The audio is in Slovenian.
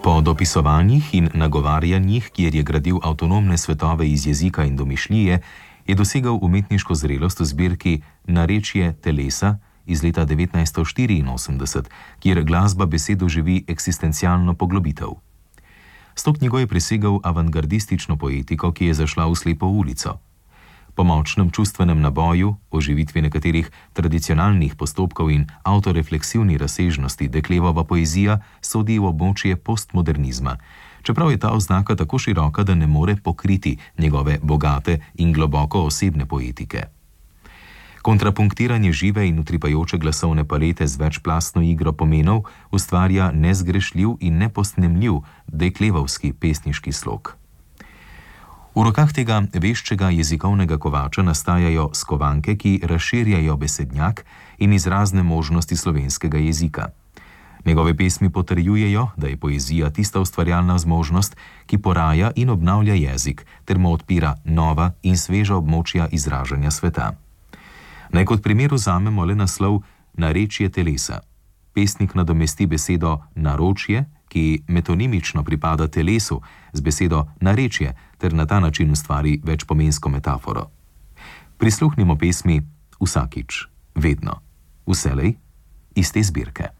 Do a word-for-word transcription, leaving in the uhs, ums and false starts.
Po dopisovanjih in nagovarjanjih, kjer je gradil avtonomne svetove iz jezika in domišljije, je dosegal umetniško zrelost v zbirki Narečje telesa iz leta devetnajststo štiriinosemdeset, kjer glasba besedo živi eksistencialno poglobitev. S to knjigo je presegal avantgardistično poetiko, ki je zašla v slepo ulico. Po močnem čustvenem naboju, oživitvi nekaterih tradicionalnih postopkov in avtorefleksivni razsežnosti Deklevova poezija sodi v območje postmodernizma, čeprav je ta oznaka tako široka, da ne more pokriti njegove bogate in globoko osebne poetike. Kontrapunktiranje žive in utripajoče glasovne palete z večplastno igro pomenov ustvarja nezgrešljiv in neposnemljiv deklevovski pesniški slog. V rokah tega veščega jezikovnega kovača nastajajo skovanke, ki razširjajo besednjak in izrazne možnosti slovenskega jezika. Njegove pesmi potrjujejo, da je poezija tista ustvarjalna zmožnost, ki poraja in obnavlja jezik, ter mu odpira nova in sveža območja izražanja sveta. Naj kot primer vzamemo le naslov Narečje telesa. Pesnik nadomesti besedo naročje, ki metonimično pripada telesu, z besedo narečje, ter na ta način ustvari večpomensko metaforo. Prisluhnimo pesmi Vsakič, vedno, vselej iz te zbirke.